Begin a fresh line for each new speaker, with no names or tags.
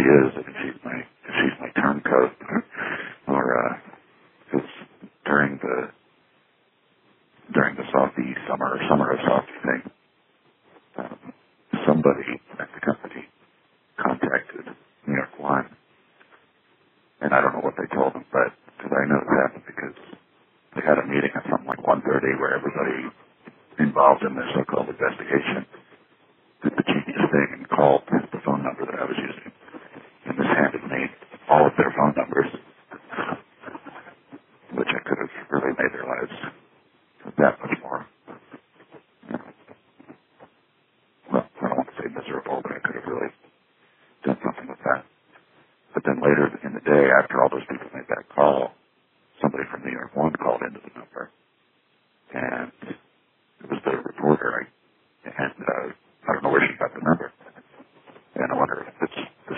is, if she's my turncoat, or because during the Softy summer of Softy thing, somebody at the company contacted New York One, and I don't know what they told them, but because I know this happened because they had a meeting at something like 1:30 where everybody involved in this so-called investigation did the genius thing and called the phone number that I was using, and this handed me all of their phone numbers, which I could have really made their lives that much more, well, I don't want to say miserable, but I could have really done something with that. But then later in the day, after all those people made that call, somebody from New York One called into the number, and it was the reporter, and I don't know where she got the number, and I wonder